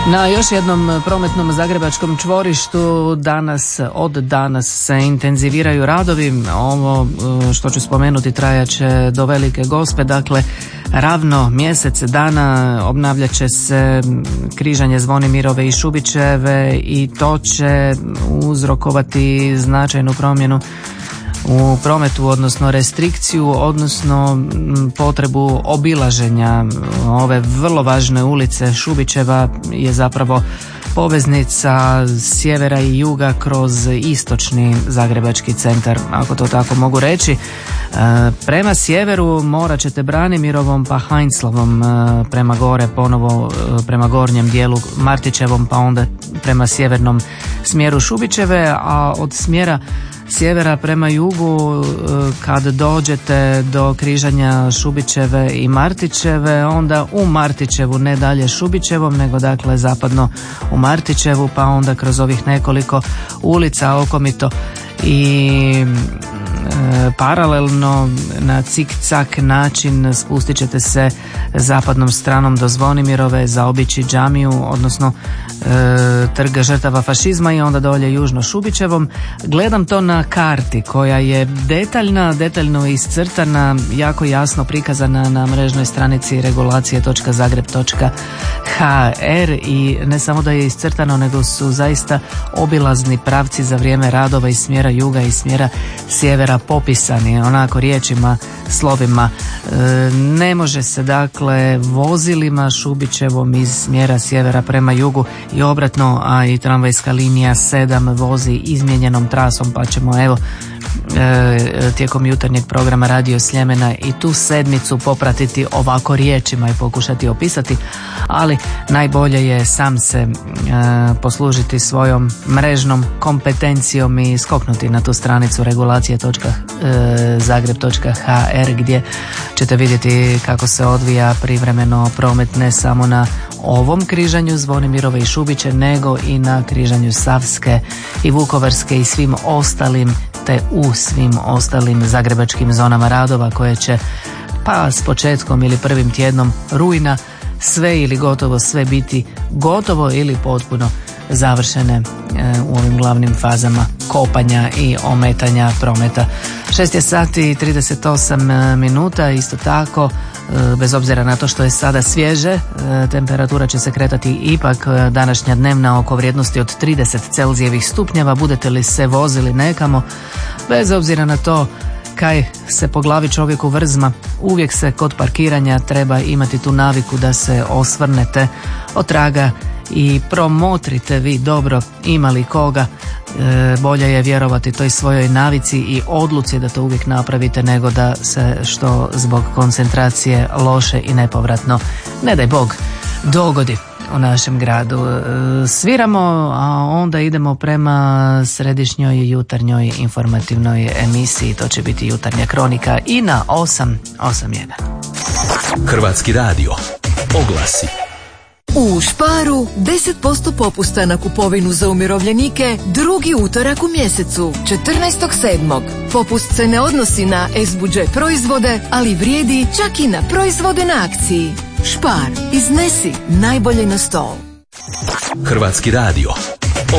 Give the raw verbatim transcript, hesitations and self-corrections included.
Na još jednom prometnom zagrebačkom čvorištu danas, od danas se intenziviraju radovi. Ovo što ću spomenuti trajaće do Velike Gospe, dakle ravno mjesec dana obnavljat će se križanje Zvonimirove i Šubićeve i to će uzrokovati značajnu promjenu u prometu, odnosno restrikciju, odnosno potrebu obilaženja ove vrlo važne ulice. Šubićeva je zapravo poveznica sjevera i juga kroz istočni zagrebački centar, ako to tako mogu reći. Prema sjeveru morat ćete Branimirovom pa Heinzlovom, prema gore ponovo prema gornjem dijelu Martićevom, pa onda prema sjevernom smjeru Šubićeve, a od smjera sjevera prema jugu kad dođete do križanja Šubićeve i Martićeve, onda u Martićevu, ne dalje Šubićevom, nego dakle zapadno u Martićevu, pa onda kroz ovih nekoliko ulica okomito i e, paralelno na cik-cak način spustit ćete se zapadnom stranom do Zvonimirove, zaobići džamiju, odnosno e, trg žrtava fašizma i onda dolje južno Šubićevom. Gledam to na karti koja je detaljna, detaljno iscrtana, jako jasno prikazana na mrežnoj stranici regulacije točka zagreb točka ha er i ne samo da je iscrtano, nego su zaista obilazni pravci za vrijeme radova iz smjera juga i smjera sjevera popisani onako riječima, slovima. E, ne može se dakle vozilima Šubićevom iz smjera sjevera prema jugu i obratno, a i tramvajska linija sedam vozi izmijenjenom trasom, pa ćemo evo e, tijekom jutarnjeg programa Radio Sljemena i tu sedmicu popratiti ovako riječima i pokušati opisati, ali najbolje je sam se e, poslužiti svojom mrežnom kompetencijom i skoknuti na tu stranicu regulacije točka zagreb točka ha er gdje ćete vidjeti kako se odvija privremeno promet ne samo na ovom križanju Zvonimirove i Šubiće, nego i na križanju Savske i Vukovarske i svim ostalim, te u svim ostalim zagrebačkim zonama radova koje će pa s početkom ili prvim tjednom rujna sve ili gotovo sve biti gotovo ili potpuno završene e, u ovim glavnim fazama kopanja i ometanja prometa. šest je sati i trideset osam minuta, isto tako e, bez obzira na to što je sada svježe, e, temperatura će se kretati ipak e, današnja dnevna oko vrijednosti od trideset Celzijevih stupnjeva. Budete li se vozili nekamo, bez obzira na to kaj se po glavi čovjeku vrzma, uvijek se kod parkiranja treba imati tu naviku da se osvrnete otraga i promotrite vi dobro ima li koga. E, bolje je vjerovati toj svojoj navici i odluci da to uvijek napravite nego da se što zbog koncentracije loše i nepovratno, ne daj Bog, dogodi u našem gradu. E, sviramo, a onda idemo prema središnjoj jutarnjoj informativnoj emisiji. To će biti Jutarnja kronika i na osam osam jedan. Hrvatski radio. Oglasi. U Sparu deset posto popusta na kupovinu za umirovljenike drugi utorak u mjesecu, četrnaestog sedmog Popust se ne odnosi na S-budžet proizvode, ali vrijedi čak i na proizvode na akciji. Spar, iznesi najbolje na stol. Hrvatski radio.